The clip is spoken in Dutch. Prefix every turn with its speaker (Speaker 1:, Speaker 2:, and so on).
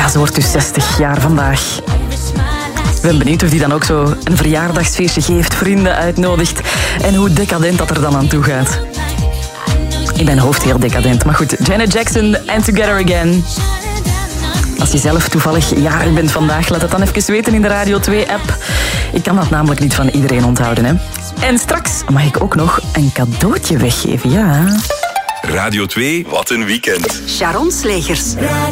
Speaker 1: Ja, ze wordt dus 60 jaar vandaag. Ik ben benieuwd of die dan ook zo een verjaardagsfeestje geeft, vrienden uitnodigt en hoe decadent dat er dan aan toe gaat. In mijn hoofd heel decadent. Maar goed, Janet Jackson and Together Again. Als je zelf toevallig jarig bent vandaag, laat het dan even weten in de Radio 2-app. Ik kan dat namelijk niet van iedereen onthouden, hè. En straks mag ik ook nog een cadeautje weggeven, ja.
Speaker 2: Radio 2, wat een weekend.
Speaker 3: Sharon Slegers.